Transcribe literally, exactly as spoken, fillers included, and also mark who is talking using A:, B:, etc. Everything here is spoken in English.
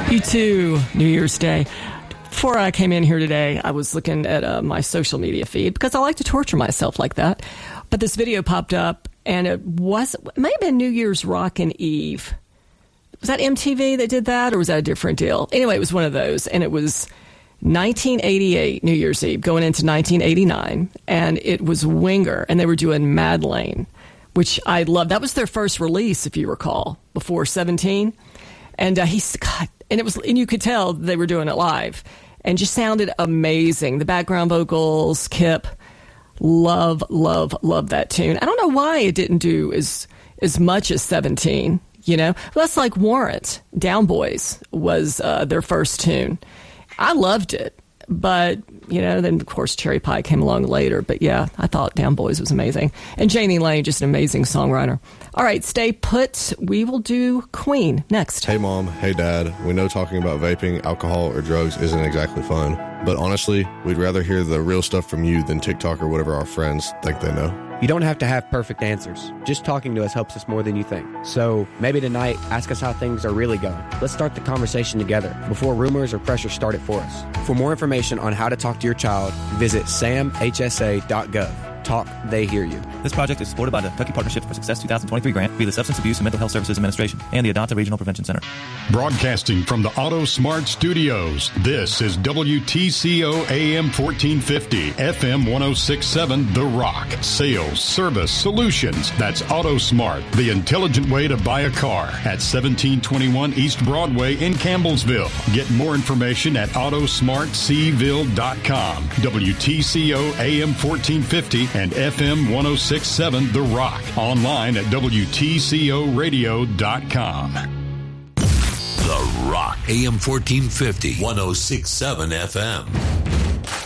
A: You too, New Year's Day. Before I came in here today, I was looking at uh, my social media feed because I like to torture myself like that. But this video popped up, and it was it may have been New Year's Rockin' Eve. Was that M T V that did that, or was that a different deal? Anyway, it was one of those, and it was nineteen eighty-eight New Year's Eve going into nineteen eighty-nine, and it was Winger, and they were doing Madeleine, which I love. That was their first release, if you recall, before seventeen. And uh, he's, God, and it was, and you could tell they were doing it live, and just sounded amazing. The background vocals, Kip, love, love, love that tune. I don't know why it didn't do as as much as seventeen. You know, that's like Warrant. Down Boys was uh, their first tune. I loved it, but you know, then of course Cherry Pie came along later. But yeah, I thought Down Boys was amazing, and Janie Lane, just an amazing songwriter. All right, stay put. We will do Queen next.
B: Hey, Mom. Hey, Dad. We know talking about vaping, alcohol, or drugs isn't exactly fun. But honestly, we'd rather hear the real stuff from you than TikTok or whatever our friends think they know.
C: You don't have to have perfect answers. Just talking to us helps us more than you think. So maybe tonight, ask us how things are really going. Let's start the conversation together before rumors or pressure start it for us. For more information on how to talk to your child, visit sam h s a dot gov. Talk, they hear you.
D: This project is supported by the Kentucky Partnership for Success twenty twenty-three grant via the Substance Abuse and Mental Health Services Administration and the Adonta Regional Prevention Center.
E: Broadcasting from the Auto Smart Studios, this is W T C O A M fourteen fifty, F M ten sixty-seven, The Rock. Sales, service, solutions. That's Auto Smart, the intelligent way to buy a car at seventeen twenty-one East Broadway in Campbellsville. Get more information at auto smart c ville dot com. W T C O A M fourteen fifty and F M ten sixty-seven The Rock. Online at W T C O radio dot com.
F: The Rock. A M fourteen fifty, ten sixty-seven F M.